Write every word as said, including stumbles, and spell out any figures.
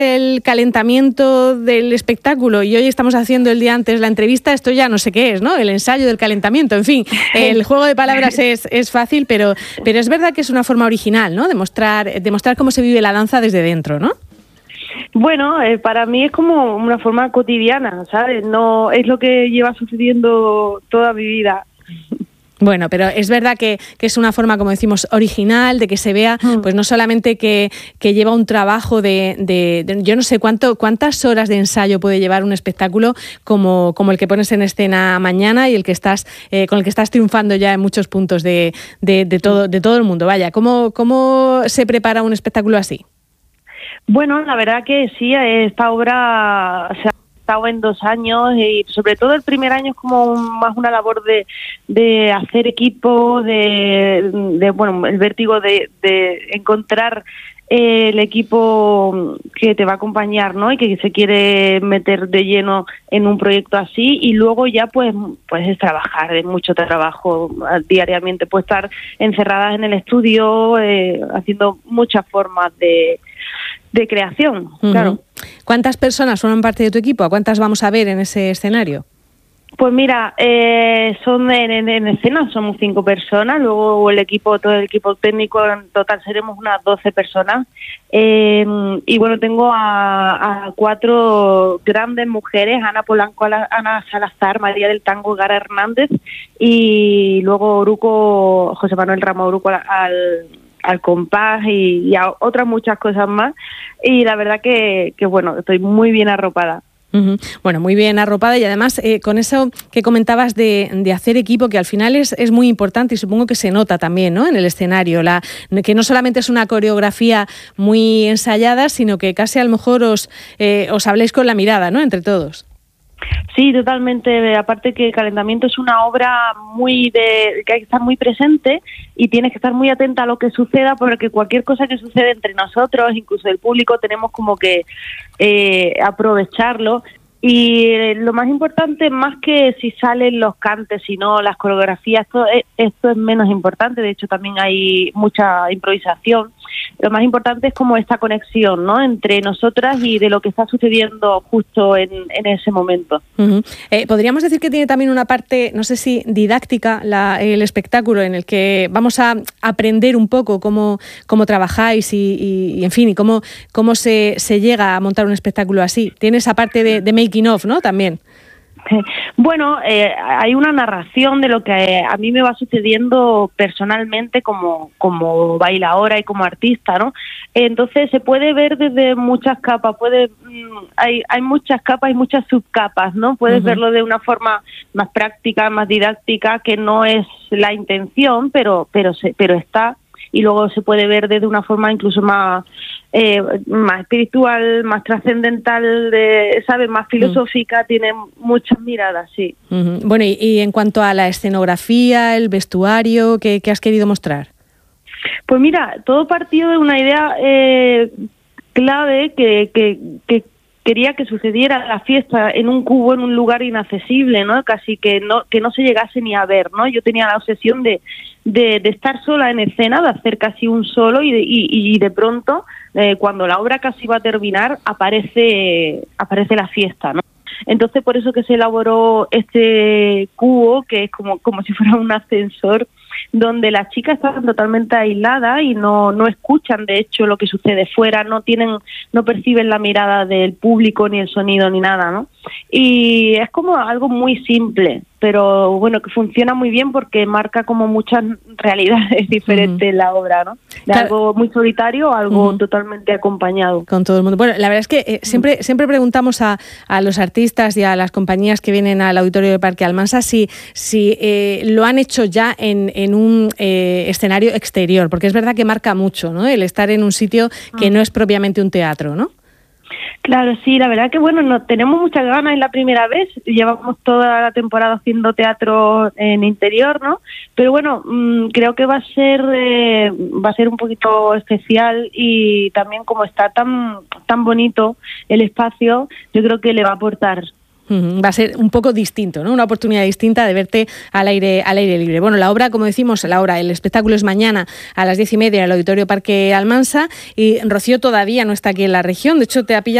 el calentamiento del espectáculo y hoy estamos haciendo el día antes la entrevista, esto ya no sé qué es, ¿no? El ensayo del calentamiento, en fin, el juego de palabras es, es fácil, pero, pero es verdad que es una forma original, ¿no? De mostrar, de mostrar cómo se vive la danza desde dentro, ¿no? Bueno, eh, para mí es como una forma cotidiana, ¿sabes? No es lo que lleva sucediendo toda mi vida. Bueno, pero es verdad que, que es una forma, como decimos, original, de que se vea, pues no solamente que, que lleva un trabajo de, de, de, yo no sé cuánto, cuántas horas de ensayo puede llevar un espectáculo como, como el que pones en escena mañana y el que estás, eh, con el que estás triunfando ya en muchos puntos de, de, de todo, de todo el mundo. Vaya, ¿cómo, cómo se prepara un espectáculo así? Bueno, la verdad que sí, esta obra se ha estado en dos años y sobre todo el primer año es como más una labor de, de hacer equipo, de, de bueno, el vértigo de, de encontrar eh, el equipo que te va a acompañar, ¿no? Y que se quiere meter de lleno en un proyecto así, y luego ya pues pues es trabajar, es mucho trabajo diariamente, pues estar encerradas en el estudio eh, haciendo muchas formas de de creación, uh-huh. Claro. ¿Cuántas personas forman parte de tu equipo? ¿A cuántas vamos a ver en ese escenario? Pues mira, eh, son en, en, en escena somos cinco personas, luego el equipo, todo el equipo técnico, en total seremos unas doce personas. Eh, y bueno, tengo a, a cuatro grandes mujeres, Ana Polanco, Ana Salazar, María del Tango, Gara Hernández, y luego Oruco, José Manuel Ramos Oruco al... al al compás y, y a otras muchas cosas más, y la verdad que, que bueno, estoy muy bien arropada. Uh-huh. Bueno, muy bien arropada, y además eh, con eso que comentabas de, de hacer equipo, que al final es, es muy importante y supongo que se nota también, ¿no? En el escenario, la, que no solamente es una coreografía muy ensayada, sino que casi a lo mejor os, eh, os habléis con la mirada, ¿no? Entre todos. Sí, totalmente. Aparte que el calentamiento es una obra muy de que hay que estar muy presente y tienes que estar muy atenta a lo que suceda, porque cualquier cosa que sucede entre nosotros, incluso el público, tenemos como que eh, aprovecharlo. Y lo más importante, más que si salen los cantes, sino las coreografías, esto es, esto es menos importante. De hecho, también hay mucha improvisación. Lo más importante es como esta conexión, ¿no?, entre nosotras y de lo que está sucediendo justo en, en ese momento. Uh-huh. Eh, podríamos decir que tiene también una parte, no sé si didáctica, la, el espectáculo, en el que vamos a aprender un poco cómo, cómo trabajáis y, y, y, en fin, y cómo, cómo se, se llega a montar un espectáculo así. Tiene esa parte de, de making of, ¿no?, también. Bueno, eh, hay una narración de lo que eh, a mí me va sucediendo personalmente como, como bailadora y como artista, ¿no? Entonces se puede ver desde muchas capas, puede mmm, hay, hay muchas capas y muchas subcapas, ¿no? Puedes uh-huh. verlo de una forma más práctica, más didáctica, que no es la intención, pero, pero, se, pero está. Y luego se puede ver desde una forma incluso más eh, más espiritual, más trascendental, de, ¿sabes? Más filosófica, mm. tiene muchas miradas, sí. Uh-huh. Bueno, y, y en cuanto a la escenografía, el vestuario, ¿qué, qué has querido mostrar? Pues mira, todo partió de una idea eh, clave que, que, que quería que sucediera la fiesta en un cubo, en un lugar inaccesible, ¿no? Casi que no que no se llegase ni a ver, ¿no? Yo tenía la obsesión de de, de estar sola en escena, de hacer casi un solo, y de, y, y de pronto, eh, cuando la obra casi va a terminar, aparece aparece la fiesta, ¿no? Entonces, por eso que se elaboró este cubo, que es como como si fuera un ascensor, donde las chicas están totalmente aisladas y no no escuchan, de hecho, lo que sucede fuera, no tienen no perciben la mirada del público, ni el sonido, ni nada, ¿no? Y es como algo muy simple, pero bueno, que funciona muy bien porque marca como muchas realidades diferentes en uh-huh. la obra, ¿no? De claro. algo muy solitario a algo uh-huh. totalmente acompañado. Con todo el mundo. Bueno, la verdad es que eh, siempre uh-huh. siempre preguntamos a, a los artistas y a las compañías que vienen al auditorio de Parque Almansa si, si eh, lo han hecho ya en, en un eh, escenario exterior, porque es verdad que marca mucho, ¿no?, el estar en un sitio que uh-huh. no es propiamente un teatro, ¿no? Claro, sí, la verdad que bueno, no, tenemos muchas ganas, es la primera vez, llevamos toda la temporada haciendo teatro en interior, ¿no? Pero bueno, mmm, creo que va a ser eh, va a ser un poquito especial, y también como está tan tan bonito el espacio, yo creo que le va a aportar. Va a ser un poco distinto, ¿no? Una oportunidad distinta de verte al aire, al aire libre. Bueno, la obra, como decimos, la obra, el espectáculo es mañana a las diez y media en el Auditorio Parque Almansa y Rocío todavía no está aquí en la región. De hecho, te ha pillado